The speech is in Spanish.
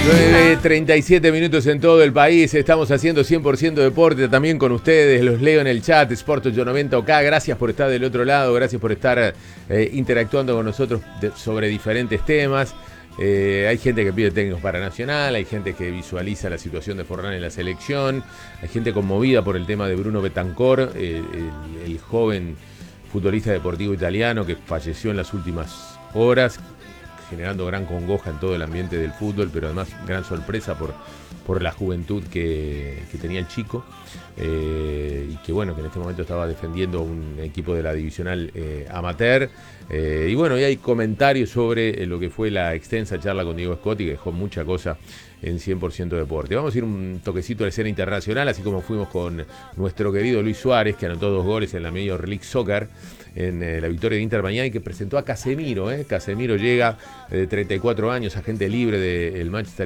9:37 minutos en todo el país. Estamos haciendo 100% deporte también con ustedes. Los leo en el chat. Sport 890OK. Gracias por estar del otro lado. Gracias por estar interactuando con nosotros sobre diferentes temas. Hay gente que pide técnicos para Nacional. Hay gente que visualiza la situación de Forlán en la selección. Hay gente conmovida por el tema de Bruno Betancor, el joven futbolista deportivo italiano que falleció en las últimas horas, generando gran congoja en todo el ambiente del fútbol, pero además gran sorpresa por la juventud que tenía el chico, y que bueno, que en este momento estaba defendiendo un equipo de la divisional amateur, y bueno, y hay comentarios sobre lo que fue la extensa charla con Diego Scotti, que dejó mucha cosa en 100% Deporte. Vamos a ir un toquecito a la escena internacional, así como fuimos con nuestro querido Luis Suárez, que anotó 2 goles en la Major League Soccer, en la victoria de Inter Miami, que presentó a Casemiro. Casemiro llega de 34 años, agente libre del Manchester